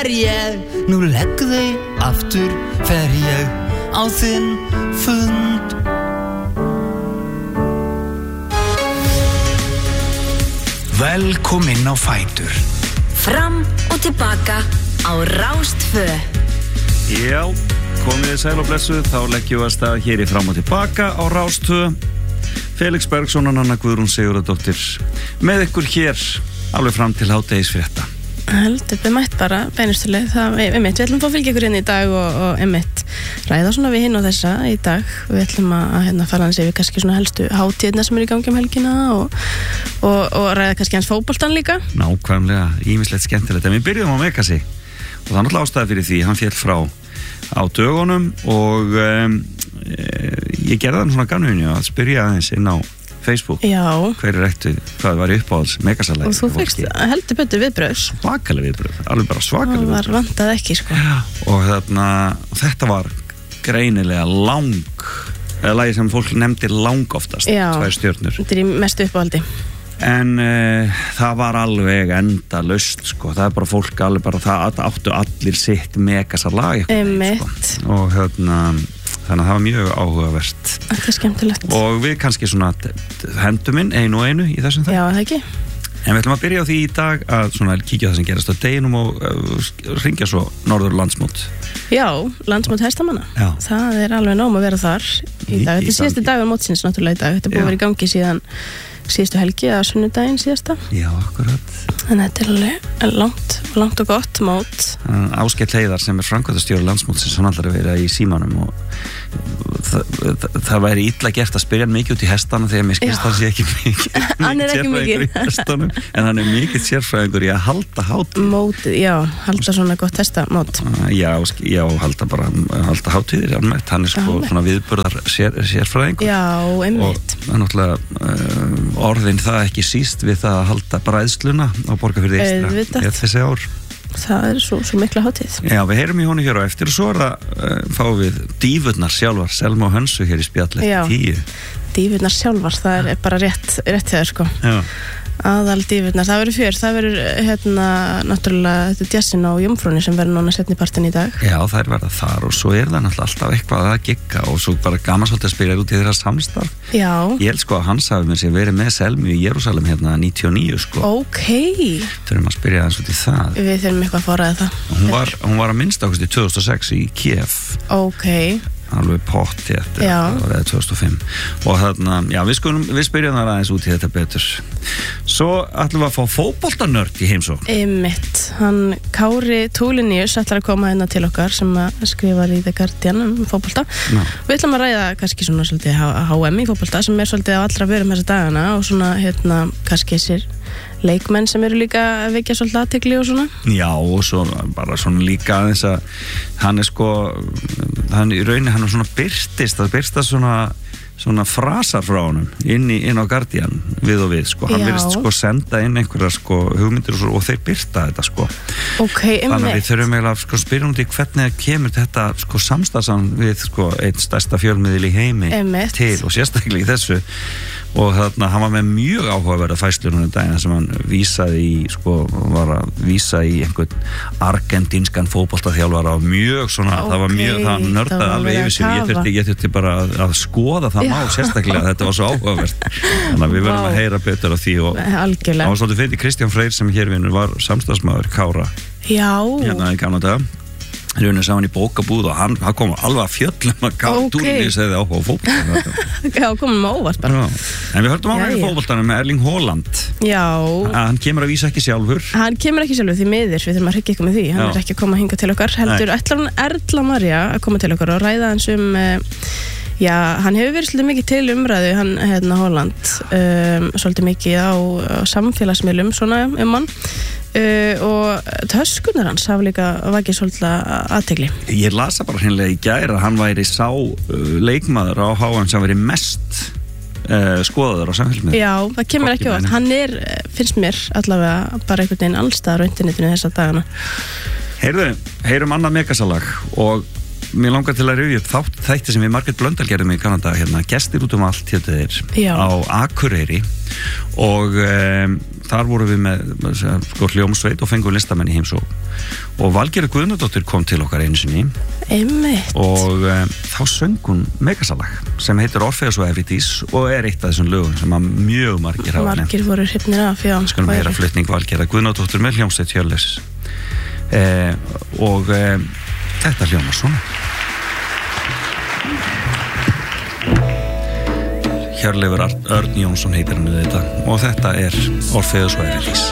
er ég, nú legg þau aftur, fer ég á þinn fund. Velkomin á Fætur. Fram og tilbaka á Rás 2. Já, komið sæl og blessuð, þá leggjum við að stað hér í Fram og tilbaka á Rás 2. Felix Bergsson og Nanna Guðrún Sigurðardóttir með ykkur hér alveg fram til hádegisfrétta. Heldur, við mætt bara beinustuleg. Við ætlum að fylgja ykkur inn í dag og ræða svona við hinn og þessa í dag. Við ætlum að fara hans yfir kannski svona helstu hátíðina sem í gangi helgina og ræða kannski hans fótboltan líka. Nákvæmlega, ýmislegt skemmtilegt. En við byrjum á Megasi og það er náttúrulega ástæða fyrir því. Hann féll frá á dögunum og ég gerði hann svona ganunni að spyrja aðeins inn á Facebook. Já. Hver ættu, hvað var uppáhalds Megasalæði? Og þú fyrst heldur betur viðbröð. Svakaleg viðbröð, alveg bara svakaleg viðbröð. Það var vantað ekki, sko. Já, og þetta var greinilega lagið sem fólk nefndir oftast, 2 stjörnur. Þetta er í mestu uppáhaldi. En það var alveg endalaust, sko. Það er bara fólk alveg bara, það áttu allir sitt Megasalæði. Einmitt. Sko. Og þannig að það var mjög áhugavert. Þetta er skemmtilegt. Og við kannski svona hendum inn einu og einu í þessum þætti. Já, það ekki. En við ætlum að byrja á því í dag að svona kíkja það sem gerast á deginum og hringja svo norður landsmót. Já, landsmót hestamanna. Já. Það er alveg nóg að vera þar í dag. Þetta er síðasti dagur mótsins náttúrulega í dag. Þetta er búið að vera í gangi síðan síðustu helgi eða sunnudaginn síðasta. Já, akkurat. Þannig að þetta er alveg langt og gott mót. Áskell Heiðar sem er framkvæmdastjóri landsmótsins, hann allar að vera í símanum og það væri illa gert að spyrja hann mikið út í hestana þegar mér skilst hann sé ekki mikið hann er ekki mikið í hestunum, en hann er mikið sérfræðingur í að halda hátíð mótið, já, halda svona gott hestamót já, halda hátíðir hann er sko svona viðburðar sérfræðingur já, einmitt og náttúrulega orðin það ekki síst við það að halda bræðsluna á Borgarfirði Eystra þessi ár. Það er svo mikla hátíð. Já, við heyrum í honum hér á eftir og svo fáum við dífurnar sjálfar, Selma og Hönsu hér í spjalli 10. Dífurnar sjálfar, það er bara rétt þegar sko. Já. Aðal dífurnar, það verður náttúrulega þetta djassin á Jómfrúnni sem verður núna setni partinn í dag. Já, þær verða þar og svo það náttúrulega alltaf eitthvað að gigga og svo bara gaman svolítið að spila út í þeirra samstarf. Já. Ég held sko að hans hafi með sér verið með Selmu í Jerúsalem 99 sko. Ok. Þurfum að spyrja aðeins út í það. Við þurfum eitthvað að forræða það. Hún var að minnst ákvæmst í 2006 í Kiev. Ok. Alveg potti eftir það var 2005 og þarna, já við spyrjum það aðeins út í þetta betur svo ætlum við að fá fótboltanörd í heimsókn einmitt, hann Kári Túlinius ætlar að koma hérna til okkar sem skrifar í The Guardian fótbolta við ætlum að ræða kannski svona svolítið HM í fótbolta sem er svolítið á allra vörum þessa dagana og svona kannski sér leikmenn sem eru líka að vekja svolítið athygli og svona. Já, og svo bara svona líka aðeins að hann er sko, hann í rauninni hann er svona birtast svona frasar frá honum inn á Guardian við og við sko, hann virðist sko senda inn einhverja sko hugmyndir og þeir birta þetta sko. Ok, þannig að við þurfum eiginlega sko spyrja um því hvernig kemur þetta sko samstarfsan við sko einn stærsta fjölmiðil í heimi til og sérstaklega í þessu og þarna hann var með mjög áhugaverða fæslur núna daginn sem hann var að vísa í einhvern argentínskan fótboltaþjálfara og mjög svona, það var mjög, það nördaði alveg yfir sig, ég þurfti bara að skoða það mál sérstaklega, þetta var svo áhugavert þannig að við verðum að heyra betur á því og það var svolítið fyrir Kristján Freyr sem hér vinnur var samstarfsmaður Kára hérna í gamla daga Raunin sá hann í bókabúð og hann kom alveg að fjöllum að Túrni segði áhuga á fótboltanum. Já, komum á óvart bara. En við höldum áhuga á fótboltanum með Erling Haaland. Já. Hann kemur að vísa ekki sjálfur. Hann kemur ekki sjálfur því miður, við þurfum að hryggja ykkur með því. Hann er ekki að koma að hinga til okkar. Heldur ætlar hann Erla María að koma til okkar og ræða hans hann hefur verið svolítið mikið til umræðu, hann Haaland, svolítið mikið á samfélagsmiðlum svona hann. Og töskunar hans hafa líka vakið svolítið athygli. Ég lasa bara hreinlega í gær að hann væri sá leikmaður á HM sem væri mest skoðaður á samfélagsmiðlum. Já, það kemur ekki á að hann finnst mér allavega bara einhvern veginn allstaðar á internetinu þessa dagana. Heyrum annað megasalag og mér langar til að rifja upp þætti sem við Margrét Blöndal gerðum í Kanada gestir út um allt á Akureyri og þar vorum við með sko hljómsveit og fengum listamenn í heimsókn og Valgerður Guðnadóttir kom til okkar einu sinni og þá söng hún megasalag sem heitir Orfeus og Evrydís og eitt af þessum lögum sem að mjög margir hafa nefnt. Margir voru hrifnir af, já. Skulum heyra flutning Valgerðar Guðnadóttir með hljómsveit Hjörleifs og þetta hljómar svona. Hjörleifur Örn Jónsson heitir henni þetta og þetta Orfeus og Evrydís.